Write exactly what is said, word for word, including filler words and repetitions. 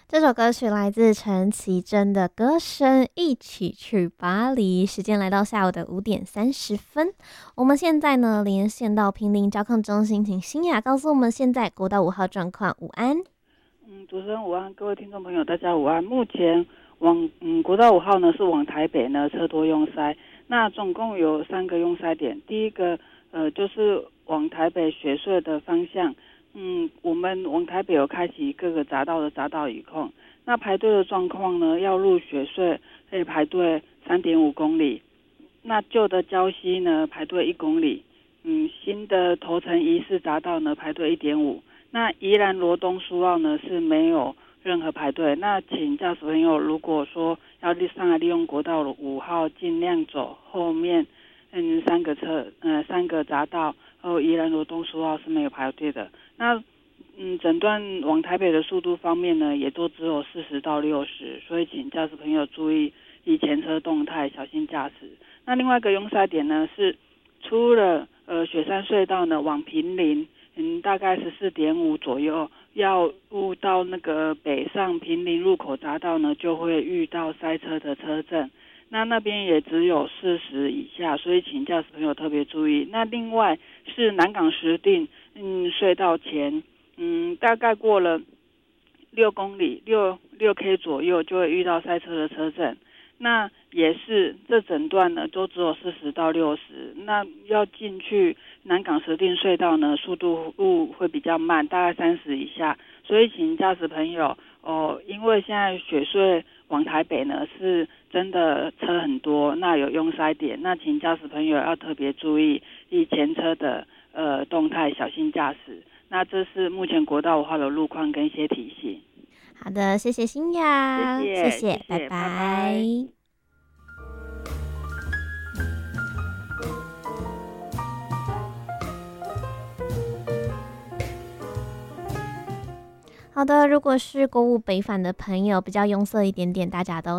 这首歌曲来自陈绮贞的歌声《一起去巴黎》。时间来到下午的五点三十分，我们现在呢连线到坪林交控中心，请新雅告诉我们现在国道五号状况。午安。 嗯，主持人午安，各位听众朋友，大家午安。目前往嗯国道五号呢是往台北呢车多拥塞，那总共有三个拥塞点。第一个呃就是往台北雪隧的方向。嗯，我们往台北有开启各个匝道的匝道雨控，那排队的状况呢，要入雪隧可以排队三点五公里，那旧的礁溪呢排队一公里，嗯，新的头城仪式匝道呢排队一点五，那宜兰罗东苏澳呢是没有任何排队，那请驾驶朋友如果说要上来利用国道五号，尽量走后面嗯三个车呃三个匝道，哦宜兰罗东苏澳是没有排队的。那嗯，整段往台北的速度方面呢，也都只有四十到六十，所以请驾驶朋友注意以前车动态，小心驾驶。那另外一个拥塞点呢，是出了呃雪山隧道呢往坪林，嗯，大概十四点五左右，要入到那个北上坪林入口匝道呢，就会遇到塞车的车阵。那那边也只有四十以下，所以请驾驶朋友特别注意。那另外是南港石碇嗯隧道前，嗯大概过了六公里六六 K 左右就会遇到塞车的车阵。那也是这整段呢都只有四十到六十，那要进去南港石碇隧道呢速度路会比较慢，大概三十以下，所以请驾驶朋友哦，因为现在雪隧往台北呢是真的车很多，那有拥塞点，那请驾驶朋友要特别注意以前车的呃动态，小心驾驶。那这是目前国道五号的路况跟一些提醒。 好的，谢谢新雅， 谢谢， 谢谢， 谢谢拜拜拜。 拜。 好的，如果是国五北返的朋友，比较拥塞一点点，大家都